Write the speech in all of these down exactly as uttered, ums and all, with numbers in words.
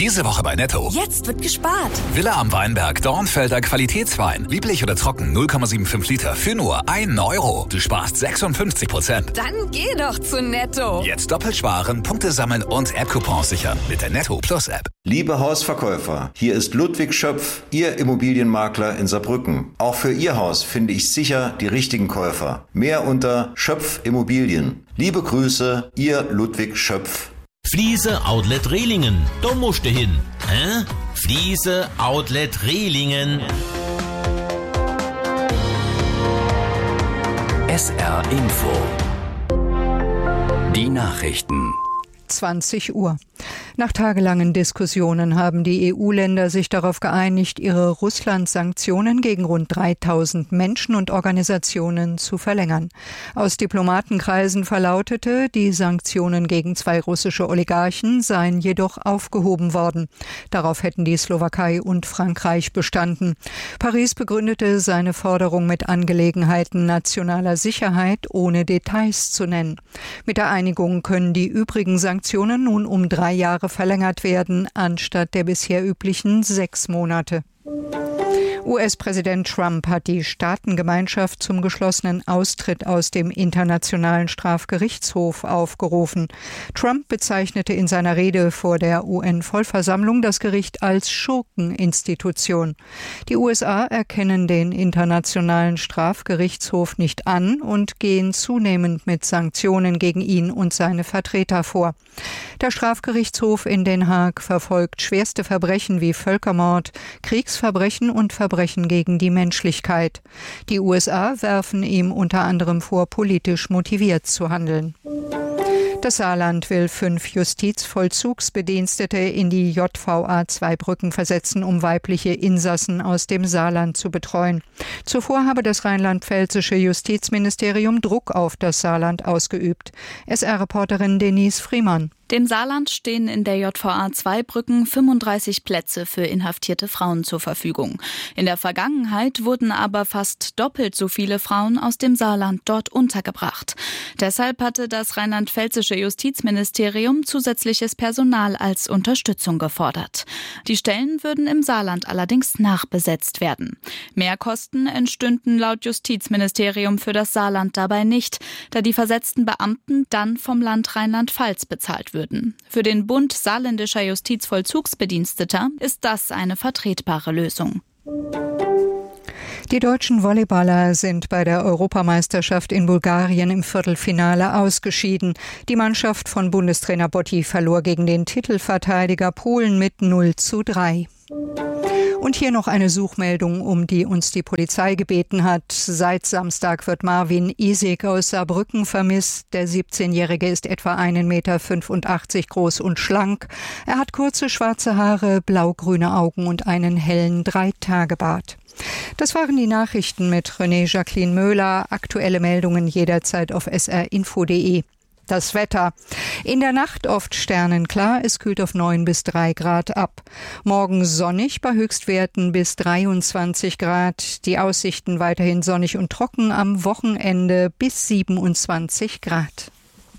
Diese Woche bei Netto. Jetzt wird gespart. Villa am Weinberg, Dornfelder Qualitätswein. Lieblich oder trocken, null Komma fünfundsiebzig Liter für nur einen Euro. Du sparst sechsundfünfzig Prozent. Dann geh doch zu Netto. Jetzt doppelt sparen, Punkte sammeln und App-Coupons sichern mit der Netto Plus App. Liebe Hausverkäufer, hier ist Ludwig Schöpf, Ihr Immobilienmakler in Saarbrücken. Auch für Ihr Haus finde ich sicher die richtigen Käufer. Mehr unter Schöpf Immobilien. Liebe Grüße, Ihr Ludwig Schöpf. Fliese Outlet Rehlingen. Da musst du hin. Hä? Fliese Outlet Rehlingen. S R Info. Die Nachrichten. zwanzig Uhr. Nach tagelangen Diskussionen haben die E U-Länder sich darauf geeinigt, ihre Russland-Sanktionen gegen rund dreitausend Menschen und Organisationen zu verlängern. Aus Diplomatenkreisen verlautete, die Sanktionen gegen zwei russische Oligarchen seien jedoch aufgehoben worden. Darauf hätten die Slowakei und Frankreich bestanden. Paris begründete seine Forderung mit Angelegenheiten nationaler Sicherheit, ohne Details zu nennen. Mit der Einigung können die übrigen Sanktionen nun um drei Jahre verlängert werden, anstatt der bisher üblichen sechs Monate. U S-Präsident Trump hat die Staatengemeinschaft zum geschlossenen Austritt aus dem Internationalen Strafgerichtshof aufgerufen. Trump bezeichnete in seiner Rede vor der U N-Vollversammlung das Gericht als Schurkeninstitution. Die U S A erkennen den Internationalen Strafgerichtshof nicht an und gehen zunehmend mit Sanktionen gegen ihn und seine Vertreter vor. Der Strafgerichtshof in Den Haag verfolgt schwerste Verbrechen wie Völkermord, Kriegsverbrechen und Verbrechen gegen die Menschlichkeit. Die U S A werfen ihm unter anderem vor, politisch motiviert zu handeln. Das Saarland will fünf Justizvollzugsbedienstete in die J V A Zweibrücken versetzen, um weibliche Insassen aus dem Saarland zu betreuen. Zuvor habe das rheinland-pfälzische Justizministerium Druck auf das Saarland ausgeübt. S R-Reporterin Denise Friemann. Dem Saarland stehen in der J V A Zweibrücken fünfunddreißig Plätze für inhaftierte Frauen zur Verfügung. In der Vergangenheit wurden aber fast doppelt so viele Frauen aus dem Saarland dort untergebracht. Deshalb hatte das rheinland-pfälzische Justizministerium zusätzliches Personal als Unterstützung gefordert. Die Stellen würden im Saarland allerdings nachbesetzt werden. Mehrkosten entstünden laut Justizministerium für das Saarland dabei nicht, da die versetzten Beamten dann vom Land Rheinland-Pfalz bezahlt würden. Für den Bund saarländischer Justizvollzugsbediensteter ist das eine vertretbare Lösung. Die deutschen Volleyballer sind bei der Europameisterschaft in Bulgarien im Viertelfinale ausgeschieden. Die Mannschaft von Bundestrainer Botti verlor gegen den Titelverteidiger Polen mit null zu drei. Und hier noch eine Suchmeldung, um die uns die Polizei gebeten hat. Seit Samstag wird Marvin Isig aus Saarbrücken vermisst. Der siebzehnjährige ist etwa einen Meter fünfundachtzig groß und schlank. Er hat kurze schwarze Haare, blaugrüne Augen und einen hellen Dreitagebart. Das waren die Nachrichten mit René Jacqueline Möhler. Aktuelle Meldungen jederzeit auf s r info punkt d e. Das Wetter. In der Nacht oft sternenklar, es kühlt auf neun bis drei Grad ab. Morgen sonnig bei Höchstwerten bis dreiundzwanzig Grad. Die Aussichten weiterhin sonnig und trocken, am Wochenende bis siebenundzwanzig Grad.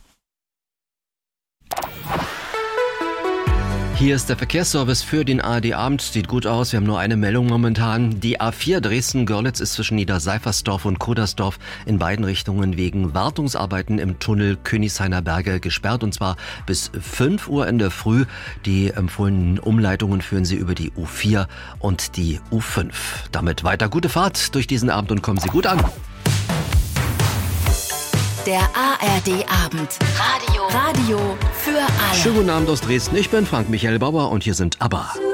Hier ist der Verkehrsservice für den A R D-Abend. Sieht gut aus, wir haben nur eine Meldung momentan. Die A vier Dresden-Görlitz ist zwischen Niederseifersdorf und Kodersdorf in beiden Richtungen wegen Wartungsarbeiten im Tunnel Königshainer Berge gesperrt. Und zwar bis fünf Uhr in der Früh. Die empfohlenen Umleitungen führen Sie über die U vier und die U fünf. Damit weiter gute Fahrt durch diesen Abend und kommen Sie gut an. Der A R D-Abend. Radio. Radio für alle. Schönen guten Abend aus Dresden. Ich bin Frank Michael Bauer und hier sind ABBA.